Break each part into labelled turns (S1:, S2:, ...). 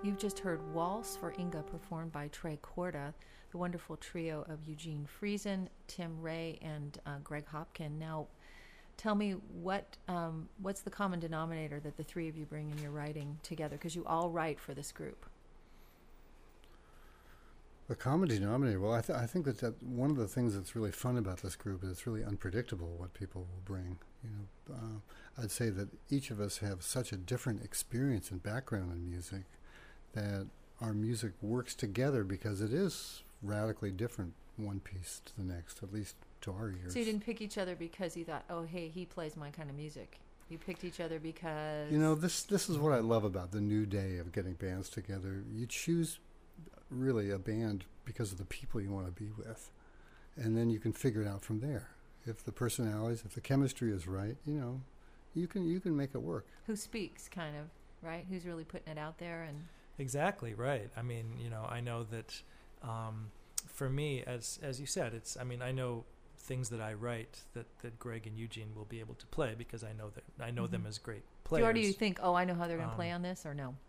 S1: You've just heard Waltz for Inga, performed by Trey Corda, the wonderful trio of Eugene Friesen, Tim Ray, and Greg Hopkin. Now, tell me, what's the common denominator that the three of you bring in your writing together? Because you all write for this group.
S2: The common denominator, well, I think that one of the things that's really fun about this group is it's really unpredictable what people will bring. I'd say that each of us have such a different experience and background in music that our music works together because it is radically different one piece to the next, at least to our ears.
S1: So you didn't pick each other because you thought, oh, hey, he plays my kind of music. You picked each other because...
S2: This is what I love about the new day of getting bands together. You choose really a band because of the people you want to be with, and then you can figure it out from there. If the personalities, if the chemistry is right, you can make it work.
S1: Who speaks, kind of, right? Who's really putting it out there? And
S3: exactly right. I mean, I know that for me, as you said, I know things that I write that Greg and Eugene will be able to play because I know them as great players.
S1: Do you think, I know how they're going to play on this, or no?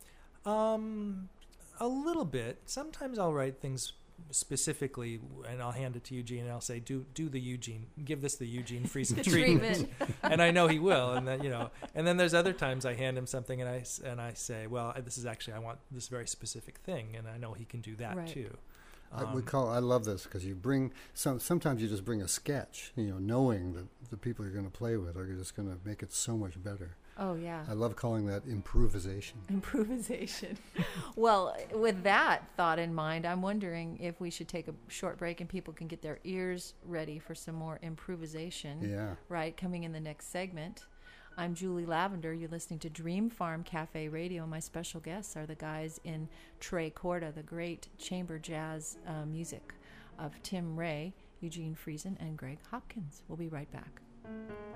S3: A little bit. Sometimes I'll write things specifically, and I'll hand it to Eugene, and I'll say, "Do the Eugene, give this the Eugene Friesen treatment," and I know he will. And then and then there's other times I hand him something, and I say, "Well, this is actually I want this very specific thing," and I know he can do that too.
S2: I love this because you bring sometimes you just bring a sketch, knowing that the people you're going to play with are just going to make it so much better.
S1: Oh, yeah.
S2: I love calling that improvisation.
S1: Improvisation. Well, with that thought in mind, I'm wondering if we should take a short break and people can get their ears ready for some more improvisation.
S2: Yeah.
S1: Right, coming in the next segment. I'm Julie Lavender. You're listening to Dream Farm Cafe Radio. My special guests are the guys in Trey Corda, the great chamber jazz music of Tim Ray, Eugene Friesen, and Greg Hopkins. We'll be right back.